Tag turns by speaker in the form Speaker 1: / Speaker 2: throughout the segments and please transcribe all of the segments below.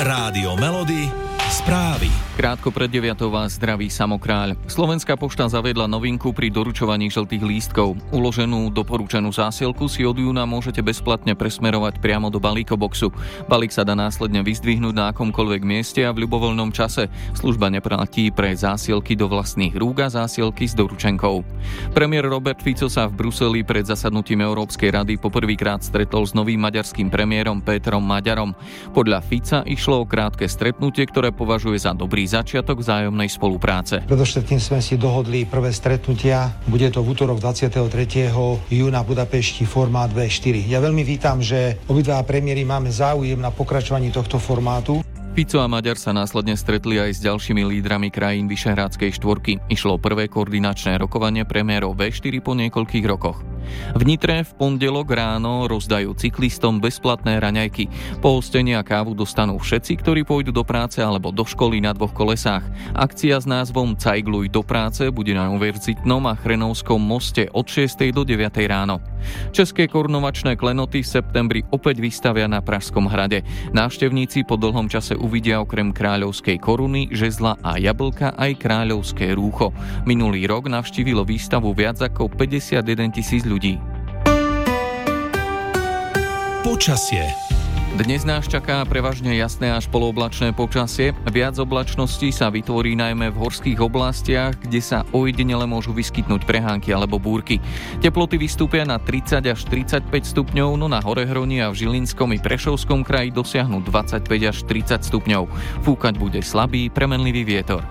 Speaker 1: Rádio Melody, správy.
Speaker 2: Krátko pred 9 vás zdraví Samokráľ. Slovenská pošta zaviedla novinku pri doručovaní žltých lístkov. Uloženú doporučenú zásielku si od júna môžete bezplatne presmerovať priamo do balíkoboxu. Balík sa dá následne vyzdvihnúť na akomkoľvek mieste a v ľubovoľnom čase. Služba neplatí pre zásielky do vlastných rúk a zásielky s doručenkou. Premiér Robert Fico sa v Bruseli pred zasadnutím Európskej rady poprvýkrát stretol s novým maďarským premiérom Péterom Maďarom. Podľa Fica išlo o krátke stretnutie, ktoré považuje za dobrý začiatok vzájomnej spolupráce.
Speaker 3: Predovšetkým sme si dohodli prvé stretnutia. Bude to v útorok 23. júna v Budapešti formát V4. Ja veľmi vítam, že obidva premiéry máme záujem na pokračovaní tohto formátu.
Speaker 2: Fico a Maďar sa následne stretli aj s ďalšími lídrami krajín Vyšehradskej štvorky. Išlo o prvé koordinačné rokovanie premiérov V4 po niekoľkých rokoch. V Nitre v pondelok ráno rozdajú cyklistom bezplatné raňajky. Pohostenie a kávu dostanú všetci, ktorí pôjdu do práce alebo do školy na dvoch kolesách. Akcia s názvom Cajgluj do práce bude na Univerzitnom a Chrenovskom moste od 6. do 9. ráno. České korunovačné klenoty v septembri opäť vystavia na Pražskom hrade. Návštevníci po dlhom čase uvidia okrem kráľovskej koruny, žezla a jablka aj kráľovské rúcho. Minulý rok navštívilo výstavu viac ako 51 000 ľudí.
Speaker 1: Počasie.
Speaker 2: Dnes nás čaká prevažne jasné až polooblačné počasie. Viac oblačností sa vytvorí najmä v horských oblastiach, kde sa ojedinele môžu vyskytnúť prehánky alebo búrky. Teploty vystúpia na 30 až 35 stupňov, no na Horehroni a v Žilinskom i Prešovskom kraji dosiahnu 25 až 30 stupňov. Fúkať bude slabý, premenlivý vietor.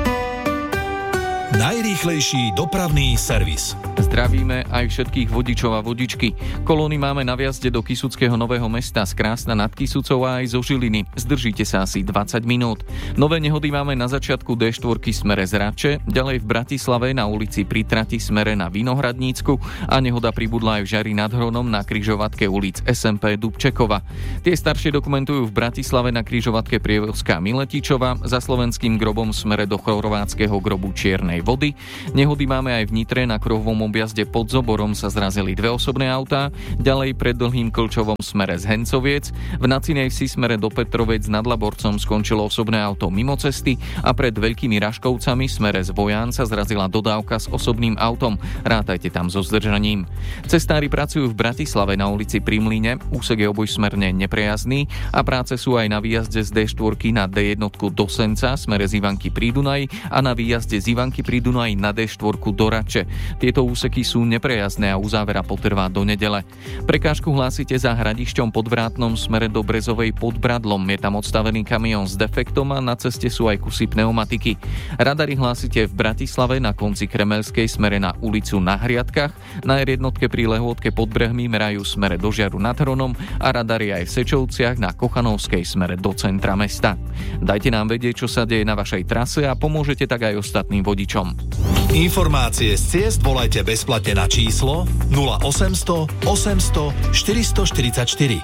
Speaker 1: Najrýchlejší dopravný servis.
Speaker 2: Zdravíme aj všetkých vodičov a vodičky. Kolóny máme na vjazde do Kysuckého Nového Mesta z Krásna nad Kysucou a aj zo Žiliny. Zdržíte sa asi 20 minút. Nové nehody máme na začiatku D4 smere z Rače, ďalej v Bratislave na ulici Pri Trati smere na Vinohradnícku a nehoda pribudla aj v Žari nad Hronom na križovatke ulic SMP Dubčekova. Tie staršie dokumentujú v Bratislave na križovatke Prievozská Miletičova, za Slovenským grobom smere do chorvátskeho grobu Čiernej Vody. Nehody máme aj v Nitre, na kruhovom objazde pod Zoborom sa zrazili dve osobné autá, ďalej pred Dlhým Klčovom smere z Hencoviec, v Nacinej Vsi smere do Petrovec nad Laborcom skončilo osobné auto mimo cesty a pred Veľkými Raškovcami smere z Voján sa zrazila dodávka s osobným autom. Rátajte tam so zdržaním. Cestári pracujú v Bratislave na ulici Pri Mlyne, úsek je obojsmerne neprejazdný a práce sú aj na výjazde z D4 na D1 do Senca smere z Ivanky pri Dunaji a na výjazde z Ivanky pri Dunaji na D4 do Rače. Tieto úseky sú neprejazdné a uzávera potrvá do nedele. Prekážku hlásite za Hradišťom pod Vrátnom smere do Brezovej pod Bradlom. Je tam odstavený kamión s defektom a na ceste sú aj kusy pneumatiky. Radary hlásite v Bratislave na konci Kremelskej smere na ulicu Na Hriadkach, na R1 pri Lehôtke pod Brehmi merajú smere do Žiaru nad Hronom a radary aj v Sečovciach na Kochanovskej smere do centra mesta. Dajte nám vedieť, čo sa deje na vašej trase a pomôžete tak aj ostatným vodičom.
Speaker 1: Informácie z ciest volajte bezplatne na číslo 0800 800 444.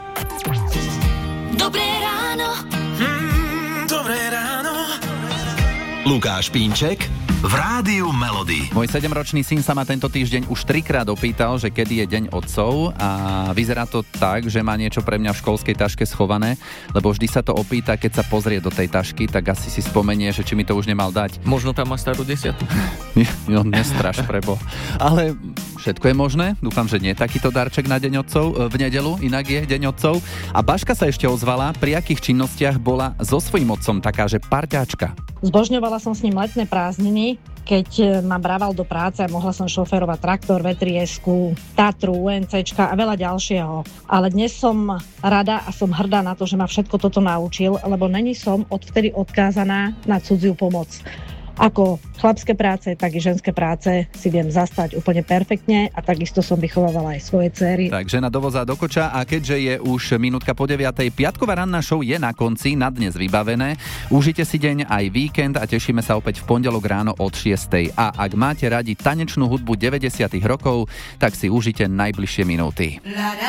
Speaker 4: Dobré ráno.
Speaker 1: Dobré ráno. Lukáš Pínček v Rádiu Melody.
Speaker 5: Môj 7-ročný syn sa ma tento týždeň už 3-krát opýtal, že kedy je deň otcov a vyzerá to tak, že má niečo pre mňa v školskej taške schované, lebo vždy sa to opýta, keď sa pozrie do tej tašky, tak asi si spomenie, že či mi to už nemal dať.
Speaker 2: Možno tam má starú 10.
Speaker 5: No, nestraš, prebo. Ale všetko je možné. Dúfam, že nie takýto darček na deň otcov. V nedeľu inak je deň otcov. A Baška sa ešte ozvala, pri akých činnostiach bola so svojím otcom taká, že parťáčka.
Speaker 6: Zbožňovala som s ním letné prázdniny, keď ma brával do práce a mohla som šoférovať traktor, V3S-ku, Tatru, UNCčka a veľa ďalšieho. Ale dnes som rada a som hrdá na to, že ma všetko toto naučil, lebo není som odvtedy odkázaná na cudziu pomoc. Ako chlapské práce, tak i ženské práce si viem zastať úplne perfektne a takisto som vychovávala aj svoje dcery.
Speaker 5: Tak žena do voza do koča a keďže je už minútka po 9:00, piatková ranná show je na konci, na dnes vybavené. Užite si deň aj víkend a tešíme sa opäť v pondelok ráno od 6:00. A ak máte radi tanečnú hudbu 90. rokov, tak si užite najbližšie minúty.